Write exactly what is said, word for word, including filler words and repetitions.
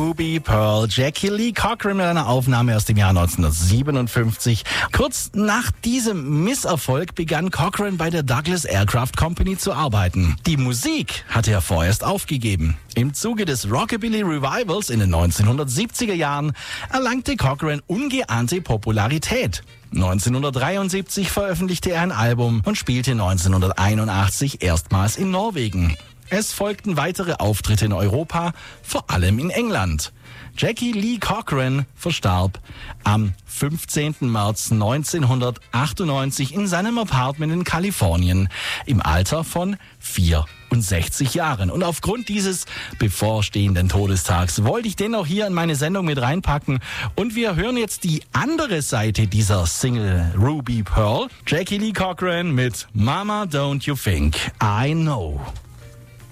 Ruby Pearl. Jackie Lee Cochran mit einer Aufnahme aus dem Jahr neunzehnhundertsiebenundfünfzig. Kurz nach diesem Misserfolg begann Cochran bei der Douglas Aircraft Company zu arbeiten. Die Musik hatte er vorerst aufgegeben. Im Zuge des Rockabilly Revivals in den neunzehnhundertsiebziger Jahren erlangte Cochran ungeahnte Popularität. neunzehnhundertdreiundsiebzig veröffentlichte er ein Album und spielte neunzehnhunderteinundachtzig erstmals in Norwegen. Es folgten weitere Auftritte in Europa, vor allem in England. Jackie Lee Cochran verstarb am fünfzehnten März neunzehnhundertachtundneunzig in seinem Apartment in Kalifornien im Alter von vierundsechzig Jahren. Und aufgrund dieses bevorstehenden Todestags wollte ich den auch hier in meine Sendung mit reinpacken. Und wir hören jetzt die andere Seite dieser Single Ruby Pearl. Jackie Lee Cochran mit Mama Don't You Think I Know.